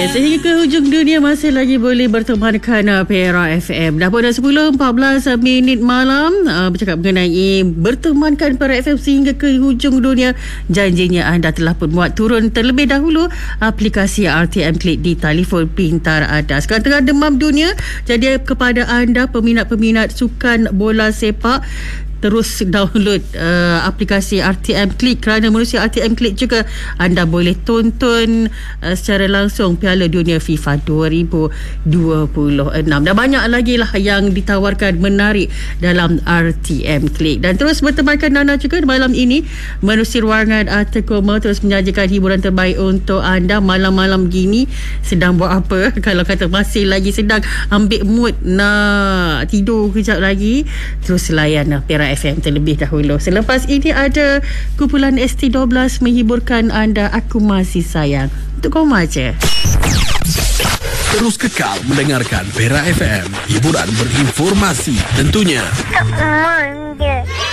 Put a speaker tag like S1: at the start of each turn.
S1: Sehingga ke hujung dunia masih lagi boleh bertemankan Pera FM. Dah pun dah 10.14 minit malam. Bercakap mengenai bertemankan Pera FM sehingga ke hujung dunia. Janjinya anda telah pun muat turun terlebih dahulu aplikasi RTM Klik di telefon pintar anda. Sekarang tengah demam dunia. Jadi kepada anda peminat-peminat sukan bola sepak, terus download aplikasi RTM Klik, kerana melalui RTM Klik juga anda boleh tonton secara langsung Piala Dunia FIFA 2026. Dan banyak lagi lah yang ditawarkan menarik dalam RTM Klik. Dan terus bertemankan Nana juga malam ini menerusi ruangan Tekoma, terus menyajikan hiburan terbaik untuk anda malam-malam gini. Sedang buat apa? Kalau kata masih lagi sedang ambil mood nak tidur kejap lagi, terus layan Pera FM terlebih dahulu. Selepas ini ada kumpulan ST12 menghiburkan anda Aku Masih Sayang. Untuk kau aja.
S2: Terus kekal mendengarkan Pera FM, hiburan berinformasi tentunya.
S3: Tak manja.